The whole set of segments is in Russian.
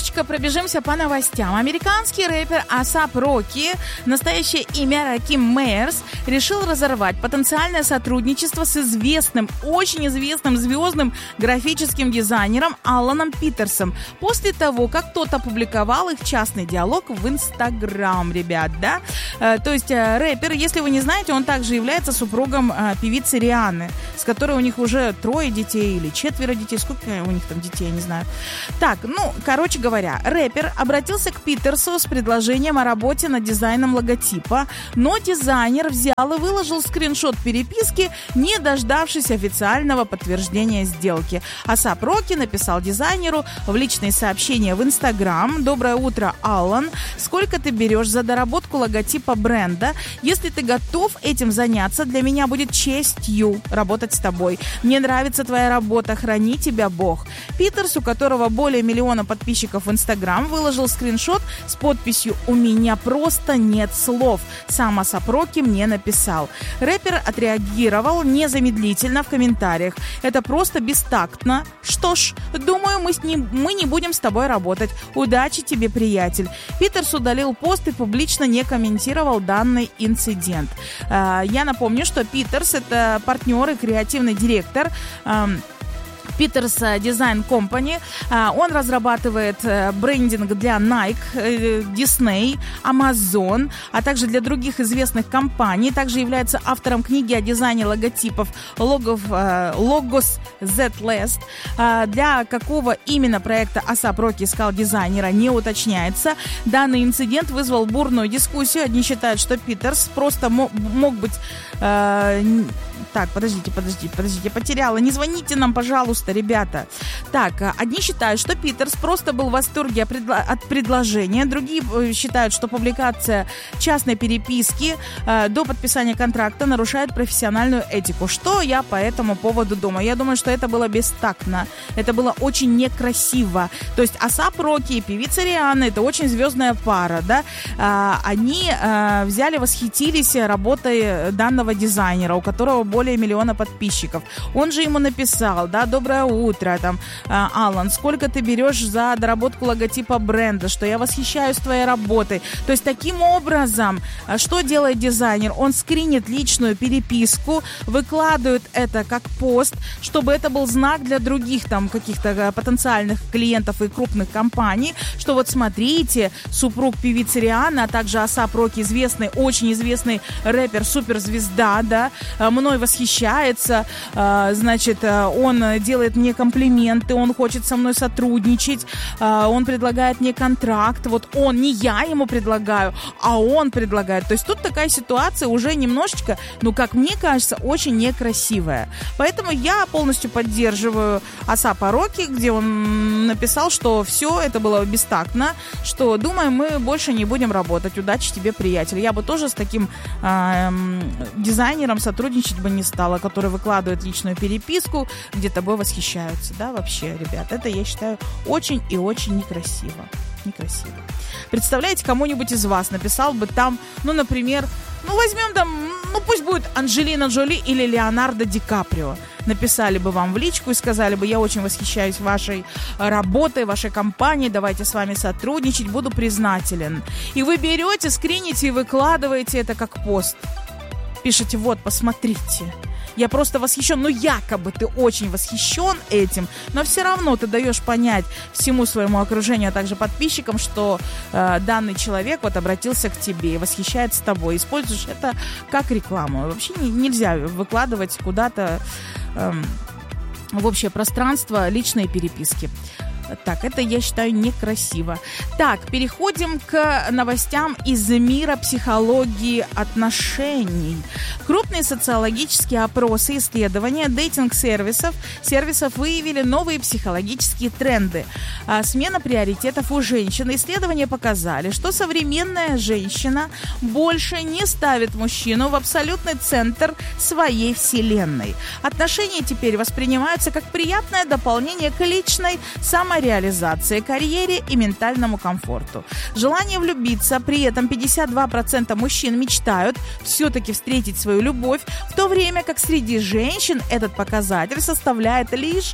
немножечко пробежимся по новостям. Американский рэпер А$ап Роки, настоящее имя Раким Мейерс, решил разорвать потенциальное сотрудничество с очень известным звездным графическим дизайнером Алланом Питерсом после того, как тот опубликовал их частный диалог в Инстаграм, ребят, да? То есть рэпер, если вы не знаете, он также является супругом певицы Рианны, с которой у них уже 3 детей или 4 детей. Сколько у них там детей, я не знаю. Так, короче говоря, рэпер обратился к Питерсу с предложением о работе над дизайном логотипа, но дизайнер взял и выложил скриншот переписки, не дождавшись официального подтверждения сделки. А$ап Роки написал дизайнеру в личные сообщения в Инстаграм: «Доброе утро, Аллан. Сколько ты берешь за доработку логотипа бренда? Если ты готов этим заняться, для меня будет честью работать с тобой. Мне нравится твоя работа. Храни тебя Бог». Питерс, у которого более 1 миллиона подписчиков в Инстаграм, выложил скриншот с подписью «У меня просто нет слов. Сам А$ап Роки мне написал». Рэпер отреагировал незамедлительно в комментариях: «Это просто бестактно. Что ж, думаю, мы не будем с тобой работать. Удачи тебе, приятель». Питерс удалил пост и публично не комментировал данный инцидент. Я напомню, что Питерс — это партнер и креативный директор Питерс Design Company. Он разрабатывает брендинг для Nike, Disney, Amazon, а также для других известных компаний. Также является автором книги о дизайне логотипов Logos Z Last. Для какого именно проекта А$ап Роки искал дизайнера, не уточняется. Данный инцидент вызвал бурную дискуссию. Одни считают, что Питерс просто мог быть... Так, подождите, потеряла. Не звоните нам, пожалуйста, ребята. Так, одни считают, что Питерс просто был в восторге от предложения. Другие считают, что публикация частной переписки до подписания контракта нарушает профессиональную этику. Что я по этому поводу думаю? Я думаю, что это было бестактно. Это было очень некрасиво. То есть А$ап Роки и певица Рианна — это очень звездная пара, да? Они взяли, восхитились работой данного дизайнера, у которого более 1 миллиона подписчиков. Он же ему написал: да, «Доброе утро, там, Аллан, сколько ты берешь за доработку логотипа бренда, что я восхищаюсь твоей работой». То есть таким образом, что делает дизайнер? Он скринит личную переписку, выкладывает это как пост, чтобы это был знак для других там каких-то потенциальных клиентов и крупных компаний, что вот смотрите, супруг певицы Рианны, а также А$ап Роки, очень известный рэпер, суперзвезда, да, мной восхищается, значит, он делает мне комплименты, он хочет со мной сотрудничать, он предлагает мне контракт, вот он, не я ему предлагаю, а он предлагает. То есть тут такая ситуация уже немножечко, как мне кажется, очень некрасивая. Поэтому я полностью поддерживаю А$апа Роки, где он написал, что все это было бестактно, что, думаю, мы больше не будем работать. Удачи тебе, приятель. Я бы тоже с таким дизайнером сотрудничать бы не стала, который выкладывает личную переписку, где тобой восхищаются, да, вообще, ребят. Это, я считаю, очень и очень некрасиво. Некрасиво. Представляете, кому-нибудь из вас написал бы там, например, возьмем там, пусть будет Анджелина Джоли или Леонардо Ди Каприо. Написали бы вам в личку и сказали бы: я очень восхищаюсь вашей работой, вашей компанией, давайте с вами сотрудничать, буду признателен. И вы берете, скрините и выкладываете это как пост. Пишите: вот, посмотрите, я просто восхищен. Якобы ты очень восхищен этим, но все равно ты даешь понять всему своему окружению, а также подписчикам, что данный человек вот обратился к тебе и восхищается тобой. Используешь это как рекламу. Вообще нельзя выкладывать куда-то в общее пространство личные переписки. Так, это, я считаю, некрасиво. Так, переходим к новостям из мира психологии отношений. Крупные социологические опросы, исследования дейтинг-сервисов выявили новые психологические тренды. Смена приоритетов у женщин. Исследования показали, что современная женщина больше не ставит мужчину в абсолютный центр своей вселенной. Отношения теперь воспринимаются как приятное дополнение к личной самореализации самореализации, карьере и ментальному комфорту. Желание влюбиться, при этом 52% мужчин мечтают все-таки встретить свою любовь, в то время как среди женщин этот показатель составляет лишь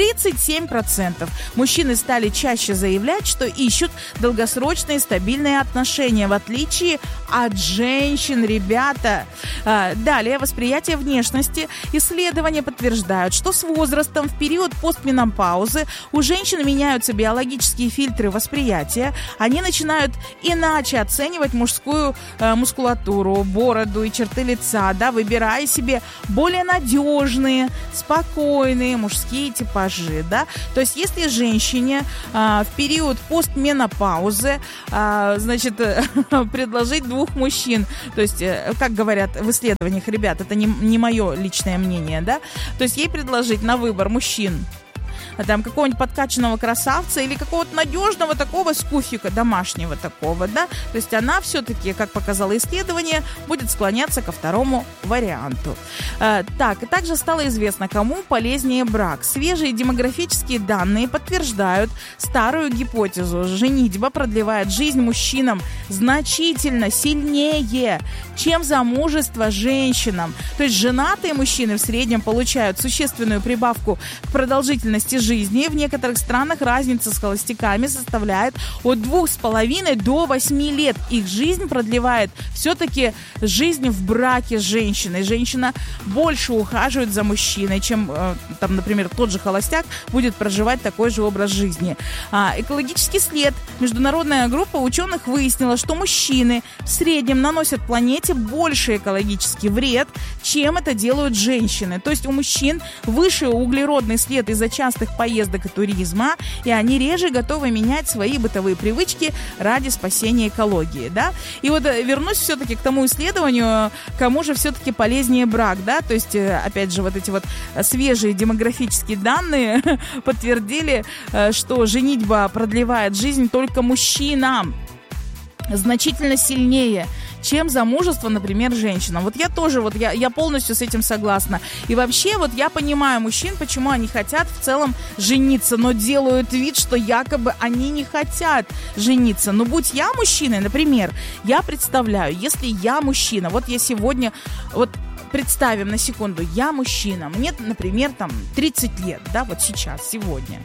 37%. Мужчины стали чаще заявлять, что ищут долгосрочные стабильные отношения, в отличие от женщин, ребята. Далее, восприятие внешности. Исследования подтверждают, что с возрастом в период постменопаузы у женщин меняются биологические фильтры восприятия. Они начинают иначе оценивать мужскую мускулатуру, бороду и черты лица, да, выбирая себе более надежные, спокойные мужские типажи, да. То есть, если женщине в период постменопаузы, значит, предложить двух мужчин, то есть, как говорят в исследованиях, ребят, это не мое личное мнение, да, то есть ей предложить на выбор мужчин, там, какого-нибудь подкачанного красавца или какого-то надежного такого скуфика, домашнего такого, да, то есть она все-таки, как показало исследование, будет склоняться ко второму варианту. Так, и также стало известно, кому полезнее брак. Свежие демографические данные подтверждают старую гипотезу. Женитьба продлевает жизнь мужчинам значительно сильнее, чем замужество женщинам. То есть женатые мужчины в среднем получают существенную прибавку к продолжительности жизни. В некоторых странах разница с холостяками составляет от 2,5 до 8 лет. Их жизнь продлевает все-таки жизнь в браке с женщиной. Женщина больше ухаживает за мужчиной, чем, там, например, тот же холостяк будет проживать такой же образ жизни. Экологический след. Международная группа ученых выяснила, что мужчины в среднем наносят планете больше экологический вред, чем это делают женщины. То есть у мужчин выше углеродный след из-за частых поездок и туризма, и они реже готовы менять свои бытовые привычки ради спасения экологии, да. И вот вернусь все-таки к тому исследованию, кому же все-таки полезнее брак, да, то есть, опять же, вот эти вот свежие демографические данные подтвердили, что женитьба продлевает жизнь только мужчинам значительно сильнее, чем замужество, например, женщинам. Вот я тоже, вот я полностью с этим согласна. И вообще, вот я понимаю мужчин, почему они хотят в целом жениться, но делают вид, что якобы они не хотят жениться. Но будь я мужчиной, например, я представляю, если я мужчина, вот я сегодня, вот представим на секунду, я мужчина, мне, например, там 30 лет, да, вот сейчас, сегодня.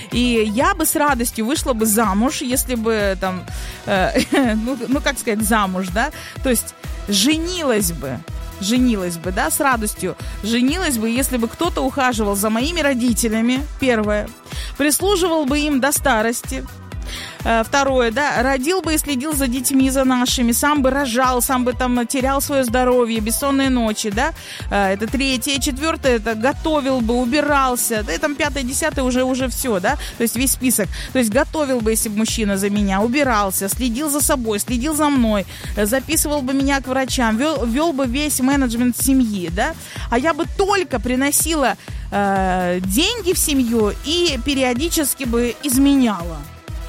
И я бы с радостью вышла бы замуж, если бы там, ну, как сказать, замуж, да, то есть женилась бы, да, с радостью женилась бы, если бы кто-то ухаживал за моими родителями, первое, прислуживал бы им до старости. Второе, да, родил бы и следил за детьми, за нашими, сам бы рожал, сам бы там терял свое здоровье, бессонные ночи, да, это третье. Четвертое, это готовил бы, убирался, да, и там пятое, десятое уже все, да, то есть весь список, то есть готовил бы, если бы мужчина за меня, убирался, следил за собой, следил за мной, записывал бы меня к врачам, вел бы весь менеджмент семьи, да, а я бы только приносила деньги в семью и периодически бы изменяла.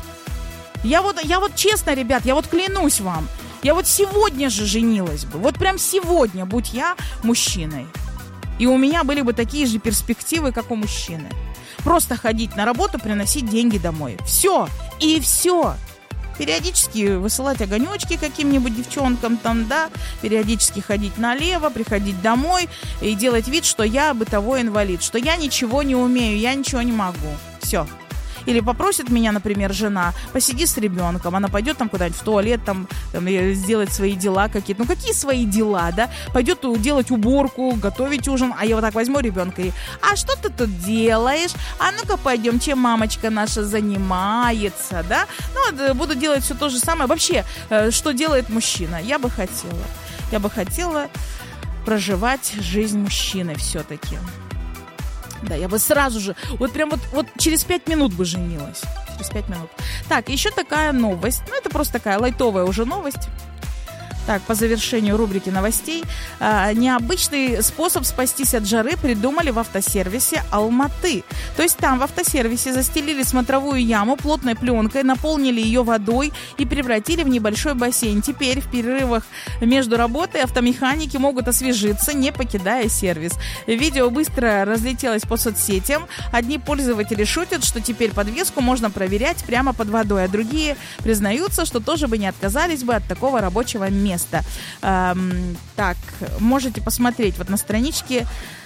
Я вот честно, ребят, я вот клянусь вам, я вот сегодня же женилась бы, вот прям сегодня, будь я мужчиной. И у меня были бы такие же перспективы, как у мужчины. Просто ходить на работу, приносить деньги домой. Все. И все. Периодически высылать огонечки каким-нибудь девчонкам там, да, периодически ходить налево, приходить домой и делать вид, что я бытовой инвалид, что я ничего не умею, я ничего не могу. Все. Или попросит меня, например, жена, посиди с ребенком, она пойдет там куда-нибудь в туалет, там сделать свои дела какие-то. Ну, какие свои дела, да? Пойдет делать уборку, готовить ужин, а я вот так возьму ребенка и, а что ты тут делаешь? А ну-ка пойдем, чем мамочка наша занимается, да? Ну, вот, буду делать все то же самое. Вообще, что делает мужчина? Я бы хотела проживать жизнь мужчины все-таки. Да, я бы сразу же, вот прям вот через 5 минут бы женилась. Через 5 минут. Так, еще такая новость. Ну, это просто такая лайтовая уже новость. Так, по завершению рубрики новостей. Необычный способ спастись от жары придумали в автосервисе Алматы. То есть там в автосервисе застелили смотровую яму плотной пленкой, наполнили ее водой и превратили в небольшой бассейн. Теперь в перерывах между работой автомеханики могут освежиться, не покидая сервис. Видео быстро разлетелось по соцсетям. Одни пользователи шутят, что теперь подвеску можно проверять прямо под водой, а другие признаются, что тоже бы не отказались бы от такого рабочего места. Так, можете посмотреть вот на страничке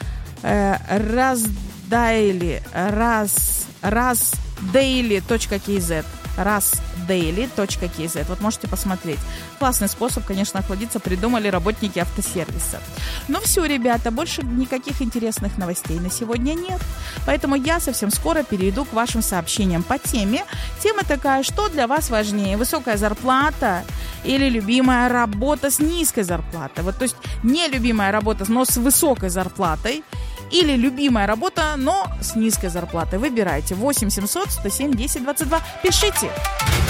razdaily.kz. razdaily.kz. Вот можете посмотреть. Классный способ, конечно, охладиться придумали работники автосервиса. Ну все, ребята, больше никаких интересных новостей на сегодня нет. Поэтому я совсем скоро перейду к вашим сообщениям по теме. Тема такая: что для вас важнее, высокая зарплата или любимая работа с низкой зарплатой? Вот, то есть не любимая работа, но с высокой зарплатой, или любимая работа, но с низкой зарплатой. Выбирайте. 8 700 107 10 22. Пишите.